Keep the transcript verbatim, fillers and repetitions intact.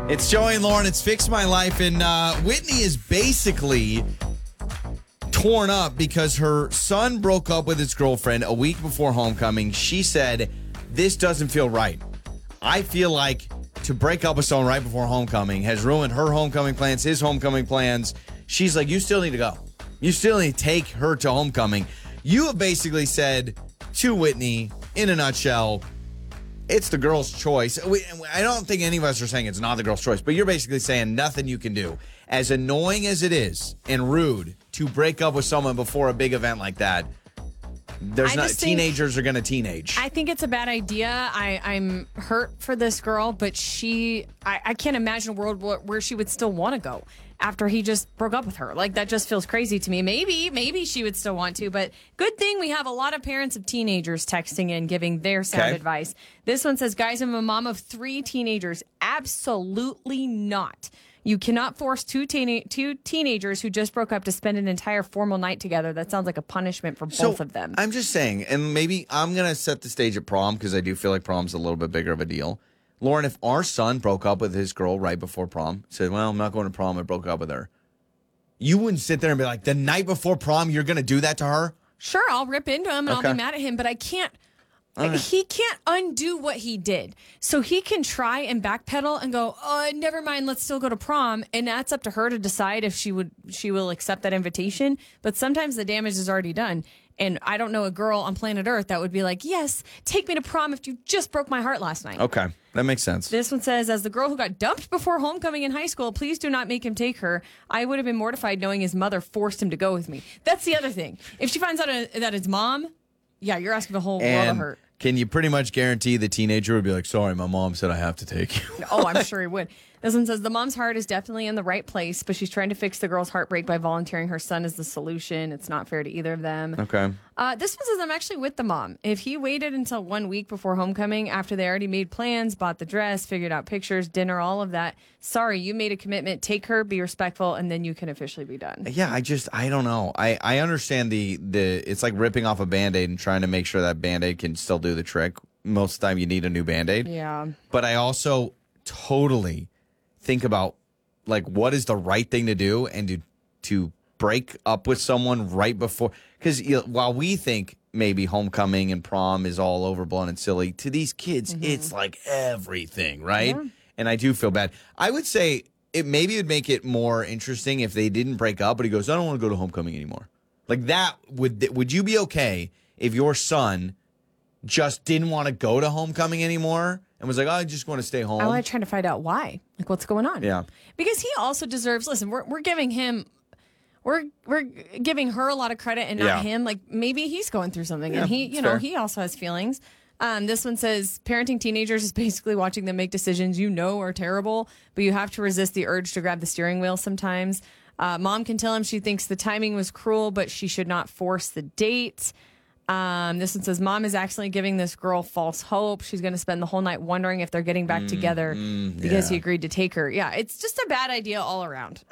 It's Joey and Lauren. It's Fix My Life. And uh, Whitney is basically torn up because her son broke up with his girlfriend a week before homecoming. She said, this doesn't feel right. I feel like to break up with someone right before homecoming has ruined her homecoming plans, his homecoming plans. She's like, you still need to go. You still need to take her to homecoming. You have basically said to Whitney, in a nutshell, it's the girl's choice. We, I don't think any of us are saying it's not the girl's choice, but you're basically saying nothing you can do. As annoying as it is and rude to break up with someone before a big event like that, there's I not just think- teenagers are going to teenage. I think it's a bad idea. I, I'm hurt for this girl, but she, I, I can't imagine a world where, where she would still want to go after he just broke up with her. Like, that just feels crazy to me. Maybe, maybe she would still want to, but good thing we have a lot of parents of teenagers texting in, giving their sound Okay. advice. This one says, guys, I'm a mom of three teenagers. Absolutely not. You cannot force two, teen- two teenagers who just broke up to spend an entire formal night together. That sounds like a punishment for So, both of them. I'm just saying, and maybe I'm going to set the stage at prom because I do feel like prom's a little bit bigger of a deal. Lauren, if our son broke up with his girl right before prom, said, well, I'm not going to prom, I broke up with her, you wouldn't sit there and be like, the night before prom, you're going to do that to her? Sure, I'll rip into him and I'll Okay. be mad at him, but I can't. right. He can't undo what he did. So he can try and backpedal and go, oh, never mind, let's still go to prom. And that's up to her to decide if she would she will accept that invitation. But sometimes the damage is already done. And I don't know a girl on planet Earth that would be like, yes, take me to prom if you just broke my heart last night. Okay, that makes sense. This one says, as the girl who got dumped before homecoming in high school, please do not make him take her. I would have been mortified knowing his mother forced him to go with me. That's the other thing. If she finds out uh, that his mom, yeah, you're asking the whole world of And hurt. can you pretty much guarantee the teenager would be like, sorry, my mom said I have to take you? Oh, I'm sure he would. This one says, the mom's heart is definitely in the right place, but she's trying to fix the girl's heartbreak by volunteering her son as the solution. It's not fair to either of them. Okay. Uh, this one says, I'm actually with the mom. If he waited until one week before homecoming after they already made plans, bought the dress, figured out pictures, dinner, all of that, sorry, you made a commitment. Take her, be respectful, and then you can officially be done. Yeah, I just, I don't know. I, I understand the, the, it's like ripping off a Band-Aid and trying to make sure that Band-Aid can still do the trick. Most of the time you need a new Band-Aid. Yeah. But I also totally think about, like, what is the right thing to do and to, to break up with someone right before. Because you know, while we think maybe homecoming and prom is all overblown and silly, to these kids, it's like everything, right? Yeah. And I do feel bad. I would say it maybe would make it more interesting if they didn't break up, but he goes, I don't want to go to homecoming anymore. Like that, would would you be okay if your son just didn't want to go to homecoming anymore and was like, oh, I just want to stay home? I want to try to find out why. Like, what's going on? Yeah. Because he also deserves, listen, we're, we're giving him, we're we're giving her a lot of credit and not Yeah. him. Like, maybe he's going through something Yeah, and he, it's you know, fair. he also has feelings. Um, this one says, parenting teenagers is basically watching them make decisions you know are terrible, but you have to resist the urge to grab the steering wheel sometimes. Uh, mom can tell him she thinks the timing was cruel, but she should not force the date. Um, this one says, mom is actually giving this girl false hope. She's going to spend the whole night wondering if they're getting back together because yeah. he agreed to take her. Yeah, it's just a bad idea all around.